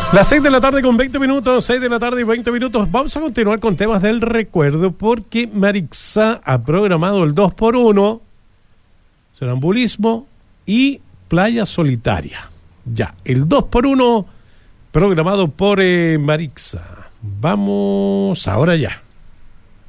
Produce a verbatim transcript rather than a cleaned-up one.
Las seis de la tarde con veinte minutos, seis de la tarde y veinte minutos. Vamos a continuar con temas del recuerdo porque Marixa ha programado el dos por uno, sonambulismo y playa solitaria. Ya, el dos por uno programado por eh, Marixa. Vamos ahora ya.